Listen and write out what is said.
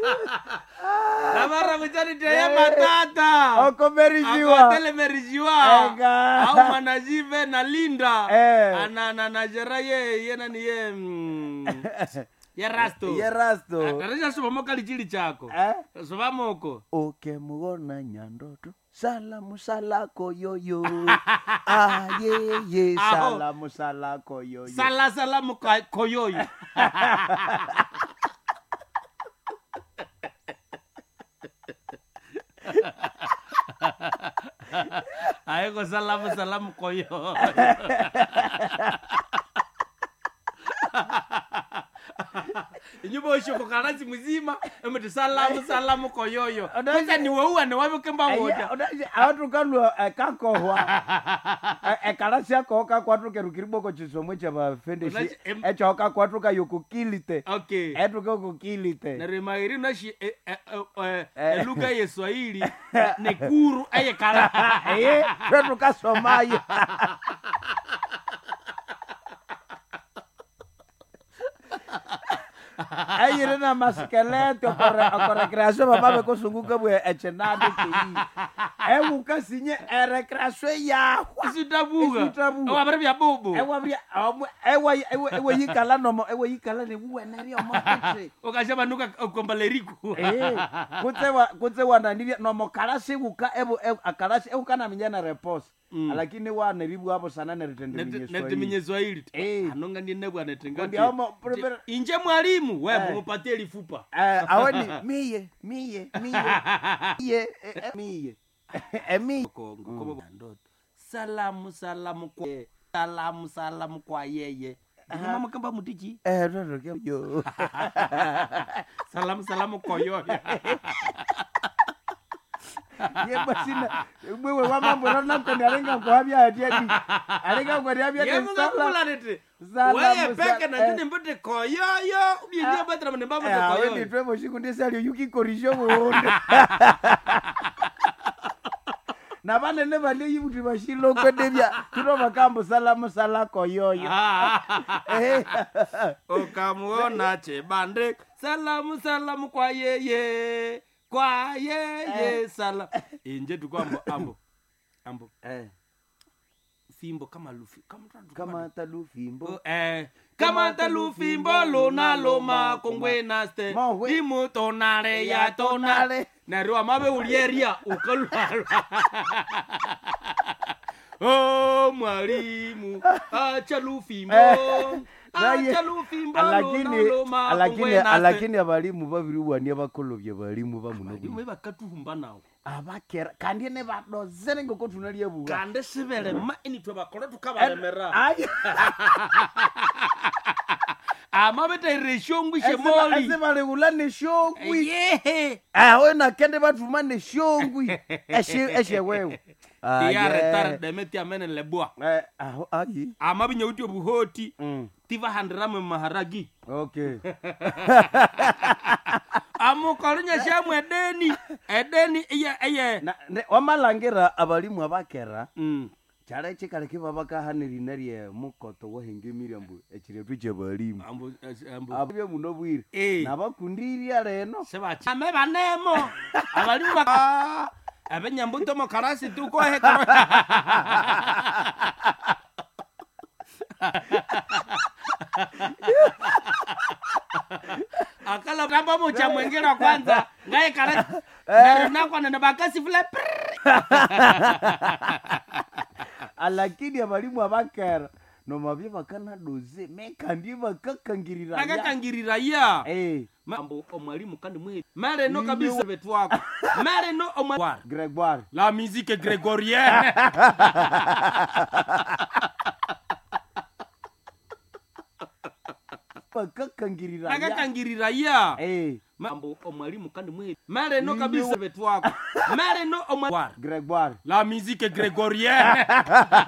La barra mchani taya matata. Oko merijiwa. Ako tele merijiwa. Ega. Au manajive na Linda. Na jera ye nani ye. Ye rasto. Ye rasto. Nareja subamoka lichili chako. Subamoko. Oke muona nyandoto. Salamu salako yoyo. Ye salamu salako yoyo. Salamu koyoyo. Ayo salamu koyoyo. Inyubo ushoko karasi mzima emete salamu koyoyo. Kwanza ni wewe na wewe kemba wote. Awatu kanu kakohwa. Karasi yako kwatu kerukiriboko chisomwe cha bafendeshi. Echo kwatu ka yokukilite. Okay. Etuko kukilite. Na remairi nashi lugha ya Swahili ne kuru aye kala. Kwetu kasomayo. Ayire na maskelete okora creation mama ko sunguka bwe echenade kii. Ewu kasinye recreation ya. Isitabuga. Ewa bari bya bobo. Ewa yikala nomo yikala ne buwe nari omote. Okashaba nuka kombaleriko. Kutse wananiria nomo karasi guka akarasi kana minyana repose. Lakini wana ribu hapo sana na retendeminye Swahili. Anonga ni nebwa netengati. Inje mwalimu wewe mupatie lifupa. Awani miye. Salamu kwa yeye. Mama kamba mutiji. Yo. Salamu kwa yoyo. Ye basina wewe wa mambo na mko alenga kwa bia atiadi alenga kwa bia de sala wewe peke na jini mbote koyoyo ubiye batra mne baba de koyoyo wewe twemo shikundisa ali yuki korisho bonde na bane ne bale yibuti bashilo kwedebya tuno makambo salamu sala koyoyo okamuona chebande salamu kwa yeye sala inje tukwambo ambo fimbo kama talufimbo kama talufimbo lona loma kongwena ste imu tonare ya tonare naro mabe ulieria ukalala oh mwalimu acha lufimbo lakini abalimu babiri wania bakolobye balimu bamuno balimu bakatuhumba nawo abakera kandi ne badozere ngoko tunali ebuga kandi sibere ma initwe bakora tukabaremera amabete reshongwi shemoli ese bale ulane shongwi wena kende batumane shongwi eshe wewe ya retar de metia mene leboa ayi amabinye uti obuhoti tiva handrame maharagi okay amukolunya shamu edeni iye na wamalangira abalimu abakera chara chikale kiba bakahaniri nariye mukoto wohenge mirambu echire tuje balimu abye muno bwire nabakundiria reno sebacha amebanemo abalimu abenyambuto mokarasi tuko he akala tamba mocha mwengera kwanza ngaye karasi na kwa na bakasi vile alakini abalimu abakera no mabye bakana doze mekandi bakakangirira ya mambo omwalimu kandi mwe mare no kabisa betu wako mare no Grégoire la musique grégorienne bakakangirira ya mambo omwalimu kandi mwe mare no kabisa betu wako mare no Grégoire la musique grégorienne